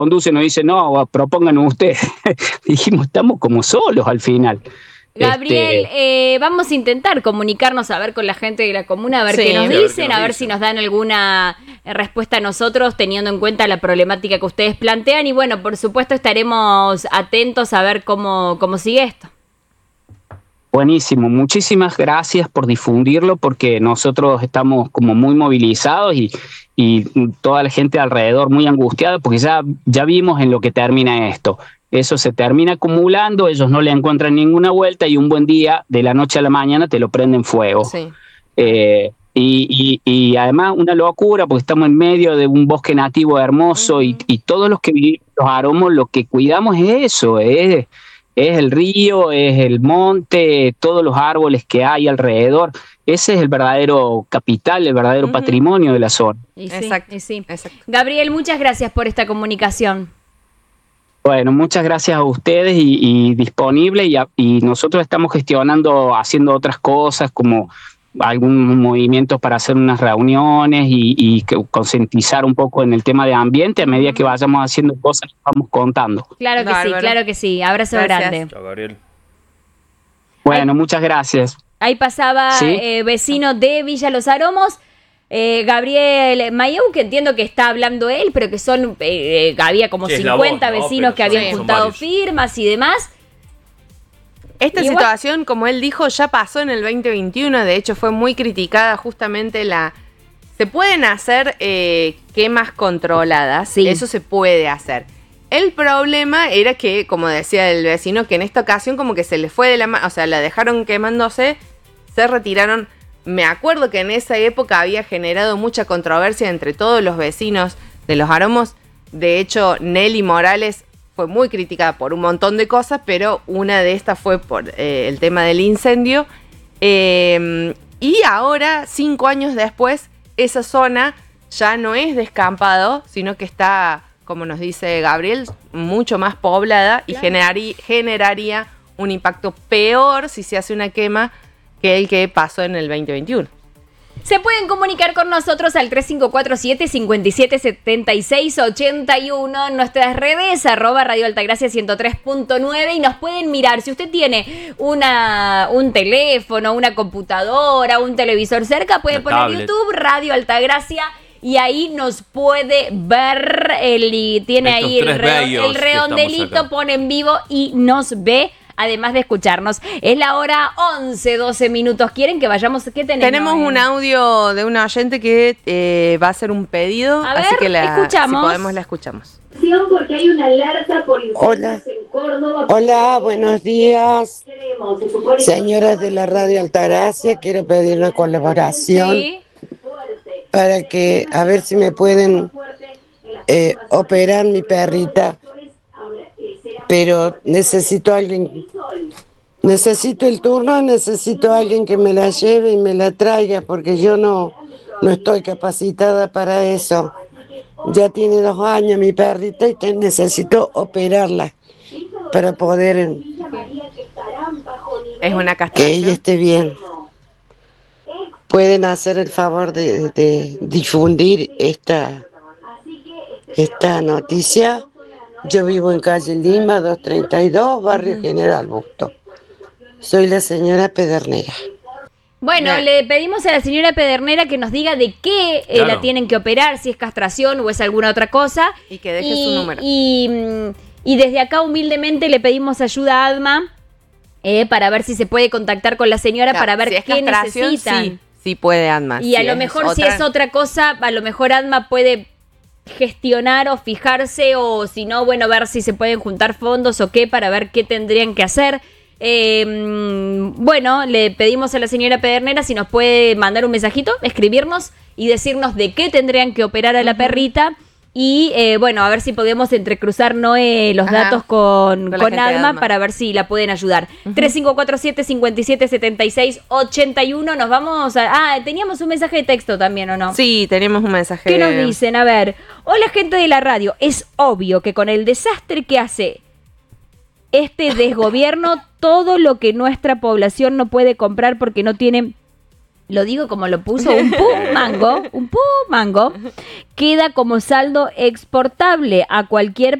conduce nos dice, no, propongan ustedes. Dijimos, estamos como solos al final. Gabriel, vamos a intentar comunicarnos a ver con la gente de la comuna, a ver qué nos dicen, a ver si nos dan alguna respuesta a nosotros, teniendo en cuenta la problemática que ustedes plantean. Y bueno, por supuesto estaremos atentos a ver cómo sigue esto. Buenísimo, muchísimas gracias por difundirlo, porque nosotros estamos como muy movilizados y toda la gente alrededor muy angustiada, porque ya vimos en lo que termina esto. Eso se termina acumulando, ellos no le encuentran ninguna vuelta y un buen día, de la noche a la mañana, te lo prenden fuego. Sí. Y además una locura, porque estamos en medio de un bosque nativo hermoso y todos los que vivimos los Aromos, lo que cuidamos es eso, es el río, es el monte, todos los árboles que hay alrededor. Ese es el verdadero capital, el verdadero patrimonio de la zona. Exacto. Gabriel, muchas gracias por esta comunicación. Bueno, muchas gracias a ustedes y disponible y nosotros estamos gestionando, haciendo otras cosas como algunos movimientos para hacer unas reuniones y concientizar un poco en el tema de ambiente. A medida que vayamos haciendo cosas, vamos contando. Claro que sí. Abrazo grande. Chao, Gabriel. Bueno, muchas gracias. Ahí pasaba vecino de Villa Los Aromos, Gabriel Mayeu, que entiendo que está hablando él, pero que son había como 50 vecinos que habían juntado firmas y demás. Esta situación, como él dijo, ya pasó en el 2021. De hecho, fue muy criticada justamente se pueden hacer quemas controladas. Eso se puede hacer. El problema era que, como decía el vecino, que en esta ocasión como que se le fue de la mano. O sea, la dejaron quemándose, se retiraron. Me acuerdo que en esa época había generado mucha controversia entre todos los vecinos de Los Aromos. De hecho, Nelly Morales fue muy criticada por un montón de cosas, pero una de estas fue por el tema del incendio. Y ahora, 5 años después, esa zona ya no es descampado, sino que está, como nos dice Gabriel, mucho más poblada y generaría un impacto peor si se hace una quema que el que pasó en el 2021. Se pueden comunicar con nosotros al 3547-577681, nuestras redes, @Radio Altagracia 103.9, y nos pueden mirar. Si usted tiene un teléfono, una computadora, un televisor cerca, puede poner YouTube, Radio Altagracia, y ahí nos puede ver. Tiene ahí el redondelito, pone en vivo y nos ve. Además de escucharnos. Es la hora 11:12 minutos. ¿Quieren que vayamos? ¿Qué tenemos? Tenemos un audio de una oyente que va a hacer un pedido. A ver, así que escuchamos. Si podemos, la escuchamos. Porque hay una alerta por incendios en Córdoba. Hola, buenos días. Señoras de la Radio Altagracia, quiero pedir una colaboración para que, a ver si me pueden operar mi perrita. Pero necesito el turno, necesito a alguien que me la lleve y me la traiga, porque yo no estoy capacitada para eso. Ya tiene 2 años mi perrita y necesito operarla para poder es una castración. Que ella esté bien. Pueden hacer el favor de difundir esta noticia. Yo vivo en calle Lima, 232, barrio General Busto. Soy la señora Pedernera. Bueno, le pedimos a la señora Pedernera que nos diga de qué la tienen que operar, si es castración o es alguna otra cosa. Y que deje su número. Y desde acá humildemente le pedimos ayuda a ADMA para ver si se puede contactar con la señora, para ver si qué necesitan. Sí puede ADMA. Y a lo mejor si es otra cosa, a lo mejor ADMA puede gestionar o fijarse, o si no, bueno, ver si se pueden juntar fondos o qué, para ver qué tendrían que hacer. Bueno, le pedimos a la señora Pedernera si nos puede mandar un mensajito, escribirnos y decirnos de qué tendrían que operar a la perrita. Y bueno, a ver si podemos entrecruzar los datos con ADMA para ver si la pueden ayudar. 3547-577681. Nos vamos a... teníamos un mensaje de texto también, ¿o no? Sí, tenemos un mensaje. ¿Qué nos dicen? A ver. Hola, gente de la radio. Es obvio que con el desastre que hace este desgobierno, todo lo que nuestra población no puede comprar porque no tiene lo digo como lo puso, un mango, queda como saldo exportable a cualquier